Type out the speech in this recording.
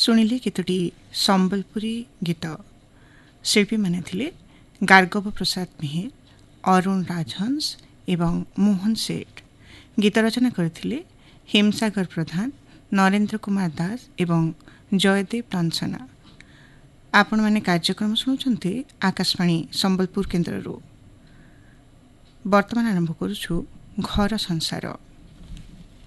ଶୁଣିଲେ କେତୋଟି ସମ୍ବଲପୁରୀ ଗୀତ। ଶିଳ୍ପୀମାନେ ଥିଲେ ଗାର୍ଗବ ପ୍ରସାଦ ମିହିର, ଅରୁଣ ରାଜହଂସ ଏବଂ ମୋହନ ସେଠ। ଗୀତ ରଚନା କରିଥିଲେ ହେମସାଗର ପ୍ରଧାନ, ନରେନ୍ଦ୍ର କୁମାର ଦାସ ଏବଂ ଜୟଦେବ ଟନସନା। ଆପଣମାନେ କାର୍ଯ୍ୟକ୍ରମ ଶୁଣୁଛନ୍ତି ଆକାଶବାଣୀ ସମ୍ବଲପୁର କେନ୍ଦ୍ରରୁ। ବର୍ତ୍ତମାନ ଆରମ୍ଭ କରୁଛୁ ଘର ସଂସାର।